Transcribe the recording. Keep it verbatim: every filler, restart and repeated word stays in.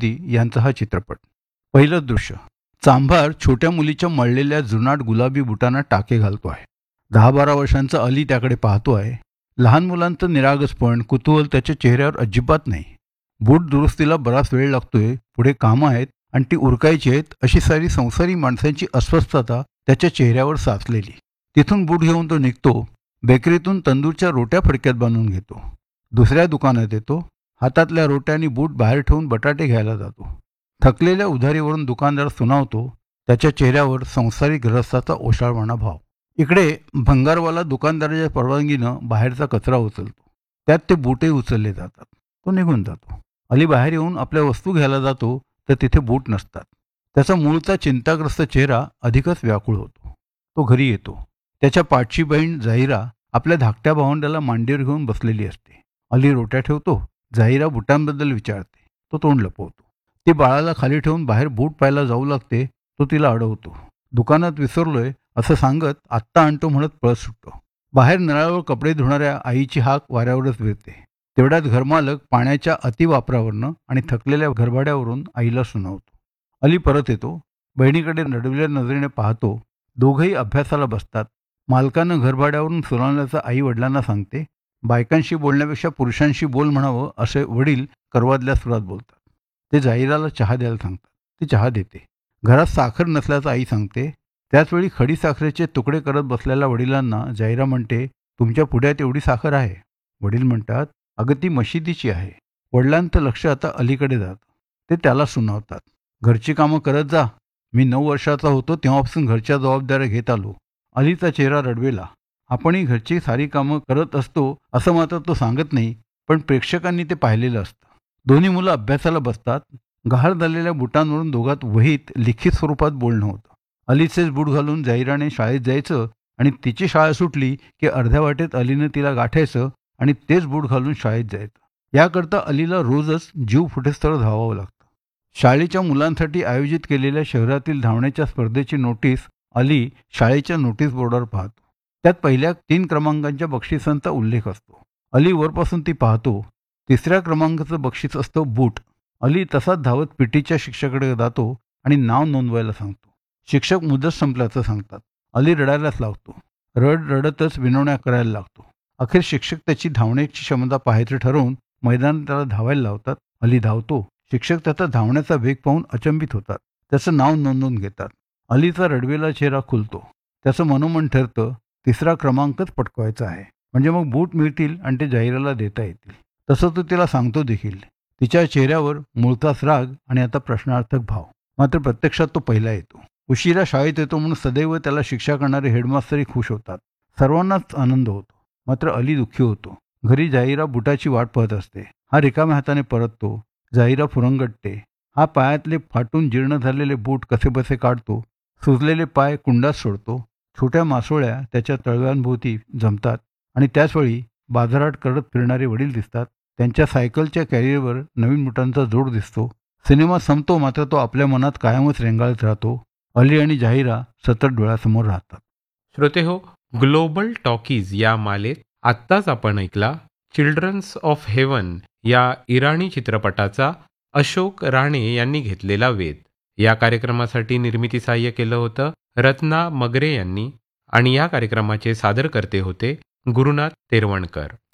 प्रसिद्धी यांचा हा चित्रपट. पहिलं दृश्य. चांभार छोट्या मुलीच्या मळलेल्या जुनाट गुलाबी बुटांना टाके घालतो आहे. दहा बारा वर्षांचा अली त्याकडे पाहतो आहे. लहान मुलांचं निरागसपण, कुतूहल त्याच्या चेहऱ्यावर अजिबात नाही. बूट दुरुस्तीला बराच वेळ लागतोय, पुढे कामं आहेत आणि ती उरकायची आहेत, अशी सारी संसारी माणसांची अस्वस्थता त्याच्या चेहऱ्यावर साचलेली. तिथून बूट घेऊन तो निघतो. बेकरीतून तंदूरच्या रोट्या फडक्यात बांधून घेतो. दुसऱ्या दुकानात येतो. हातातल्या रोट्यांनी बूट बाहेर ठेवून बटाटे घ्यायला जातो. थकलेल्या उधारीवरून दुकानदार सुनावतो. त्याच्या चेहऱ्यावर संसारी गृहस्थाचा ओशाळवाणा भाव. इकडे भंगारवाला दुकानदाराच्या परवानगीनं बाहेरचा कचरा उचलतो. त्यात ते बूटही उचलले जातात. तो निघून जातो. अली बाहेर येऊन आपल्या वस्तू घ्यायला जातो तर तिथे बूट नसतात. त्याचा मूळचा चिंताग्रस्त चेहरा अधिकच व्याकुळ होतो. तो घरी येतो. त्याच्या पाठची बहीण जाहिरा आपल्या धाकट्या भावंडाला मांडीवर घेऊन बसलेली असते. अली रोट्या ठेवतो. जाहिरा बुटांबद्दल विचारते. तो तोंड लपवतो. ती बाळाला खाली ठेवून बाहेर बूट पाहायला जाऊ लागते. तो तिला अडवतो. दुकानात विसरलोय असं सांगत आत्ता आणतो म्हणत पळत सुटतो. बाहेर नळावर कपडे धुणाऱ्या आईची हाक वाऱ्यावरच विरते. तेवढ्यात घरमालक पाण्याच्या अतिवापरावरनं आणि थकलेल्या घरभाड्यावरून आईला सुनावतो. अली परत येतो. बहिणीकडे नडविल्या नजरेने पाहतो. दोघंही अभ्यासाला बसतात. मालकानं घरभाड्यावरून सुनावल्याचं आई वडिलांना सांगते. बायकांशी बोलण्यापेक्षा पुरुषांशी बोल म्हणावं असे वडील करवादल्या सुरात बोलतात. ते जाहिराला चहा द्यायला सांगतात. ती चहा देते. घरात साखर नसल्याचं आई सांगते. त्याचवेळी खडी साखरेचे तुकडे करत बसलेल्या वडिलांना जाहिरा म्हणते, तुमच्या पुढ्यात एवढी साखर आहे? वडील म्हणतात, अगं ती मशिदीची आहे. वडिलांचं लक्ष आता अलीकडे जातं. ते त्याला सुनावतात. घरची कामं करत जा. मी नऊ वर्षाचा होतो तेव्हापासून घरच्या जबाबदाऱ्या घेत आलो. अलीचा चेहरा रडवेला. आपणही घरची सारी कामं करत असतो असं मात्र तो सांगत नाही, पण प्रेक्षकांनी ते पाहिलेलं असतं. दोन्ही मुलं अभ्यासाला बसतात. गहाळ झालेल्या बुटांवरून दोघात वहीत लिखित स्वरूपात बोलणं होतं. अलीचेच बूट घालून जाहिराने शाळेत जायचं आणि तिची शाळा सुटली की अर्ध्या वाटेत अलीनं तिला गाठायचं आणि तेच बूट घालून शाळेत जायचं. याकरता अलीला रोजच जीव फुटेस्तळ धावावं लागतं. शाळेच्या मुलांसाठी आयोजित केलेल्या शहरातील धावण्याच्या स्पर्धेची नोटीस अली शाळेच्या नोटीस बोर्डावर पाहतो. त्यात पहिल्या तीन क्रमांकांच्या बक्षिसांचा उल्लेख असतो. अली वरपासून ती पाहतो. तिसऱ्या क्रमांकाचं बक्षीस असतं बूट. अली तसाच धावत पीटीच्या शिक्षकाकडे जातो आणि नाव नोंदवायला सांगतो. शिक्षक मुदत संपल्याचं सांगतात. अली रडायलाच लागतो. रड रडतच विनवण्या करायला लागतो. अखेर शिक्षक त्याची धावण्याची क्षमता पाहायचं ठरवून मैदानात त्याला धावायला लावतात. अली धावतो. शिक्षक त्याचा धावण्याचा वेग पाहून अचंबित होतात. त्याचं नाव नोंदवून घेतात. अलीचा रडवेला चेहरा खुलतो. त्याचं मनोमन ठरतं, तिसरा क्रमांकच पटकवायचा आहे, म्हणजे मग बूट मिळतील आणि ते जाहिराला देता येतील. तसं तो तिला सांगतो देखील. तिच्या चेहऱ्यावर मुळताच राग आणि आता प्रश्नार्थक भाव. मात्र प्रत्यक्षात तो पहिला येतो. उशिरा शाळेत येतो म्हणून सदैव त्याला शिक्षा करणारे हेडमास्तरही खुश होतात. सर्वांनाच आनंद होतो. मात्र अली दुःखी होतो. घरी जाहिरा बुटाची वाट पाहत असते. हा रिकाम्या हाताने परततो. जाहिरा फुरंगटते. हा पायातले फाटून जीर्ण झालेले बूट कसेबसे काढतो. सुजलेले पाय कुंडात सोडतो. छोट्या मासोळ्या त्याच्या तळव्यांभोवती जमतात आणि त्याचवेळी बाजारात करत फिरणारे वडील दिसतात. त्यांच्या सायकलच्या कॅरियरवर नवीन बुटांचा जोड दिसतो. सिनेमा संपतो मात्र तो आपल्या मनात कायमच रेंगाळत राहतो. अली आणि जाहिरा सतत डोळ्यासमोर राहतात. श्रोतेहो, ग्लोबल टॉकीज या मालेत आत्ताच आपण ऐकला चिल्ड्रन्स ऑफ हेवन या इराणी चित्रपटाचा अशोक राणे यांनी घेतलेला वेध. या कार्यक्रमासाठी निर्मिती सहाय्य केलं होतं रत्ना मगरे यांनी आणि या कार्यक्रमाचे सादरकर्ते होते गुरुनाथ तेरवणकर.